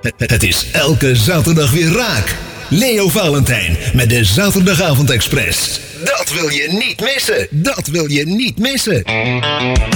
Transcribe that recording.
Het is elke zaterdag weer raak. Leo Valentijn met de Zaterdagavond Express. Dat wil je niet missen. Dat wil je niet missen.